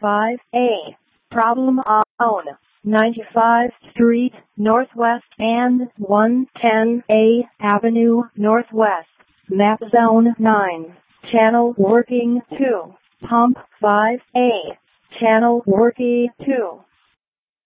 5A. Problem on 95th Street Northwest and 110A Avenue Northwest. Map Zone 9. Channel working 2. Pump 5A. Channel working 2.